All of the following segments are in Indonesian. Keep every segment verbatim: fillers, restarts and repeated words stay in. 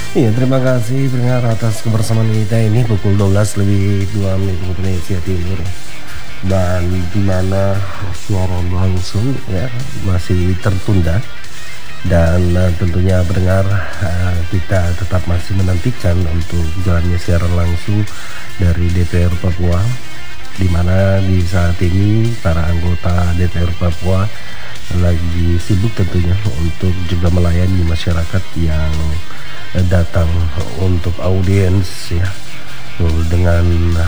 Iya, terima kasih pendengar atas kebersamaan kita ini pukul dua belas lebih dua menit waktu Indonesia Timur. Dan di mana siaran langsung ya masih tertunda dan uh, tentunya pendengar uh, kita tetap masih menantikan untuk jalannya siaran langsung dari D P R Papua, di mana di saat ini para anggota D P R Papua lagi sibuk tentunya untuk juga melayani masyarakat yang datang untuk audiens ya dengan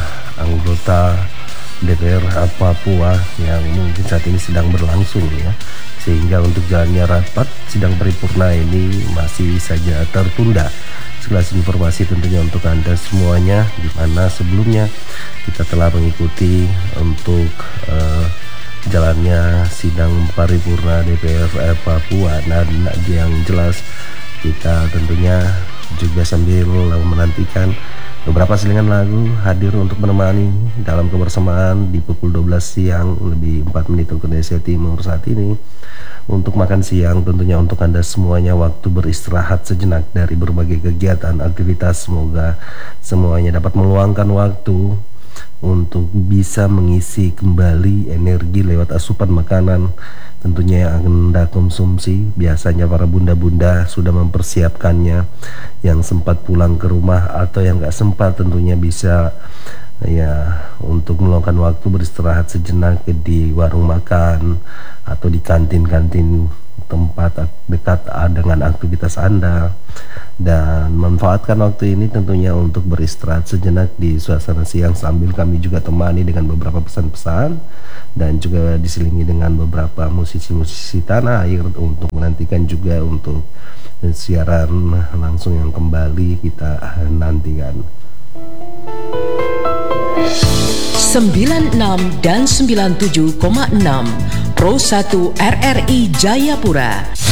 anggota D P R Papua yang mungkin saat ini sedang berlangsung ya, sehingga untuk jalannya rapat sidang paripurna ini masih saja tertunda. Sekelas informasi tentunya untuk Anda semuanya, di mana sebelumnya kita telah mengikuti untuk uh, jalannya sidang paripurna D P R Papua. Nah, yang jelas kita tentunya juga sambil menantikan beberapa selingan lagu hadir untuk menemani dalam kebersamaan di pukul dua belas siang lebih empat menit waktu Indonesia Timur saat ini untuk makan siang. Tentunya untuk Anda semuanya waktu beristirahat sejenak dari berbagai kegiatan aktivitas. Semoga semuanya dapat meluangkan waktu untuk bisa mengisi kembali energi lewat asupan makanan tentunya yang akan Anda konsumsi. Biasanya para bunda-bunda sudah mempersiapkannya, yang sempat pulang ke rumah atau yang gak sempat tentunya bisa ya untuk meluangkan waktu beristirahat sejenak di warung makan atau di kantin-kantin tempat dekat dengan aktivitas Anda, dan manfaatkan waktu ini tentunya untuk beristirahat sejenak di suasana siang sambil kami juga temani dengan beberapa pesan-pesan dan juga diselingi dengan beberapa musisi-musisi tanah air untuk menantikan juga untuk siaran langsung yang kembali kita nantikan. sembilan puluh enam dan sembilan puluh tujuh koma enam Pro satu R R I Jayapura.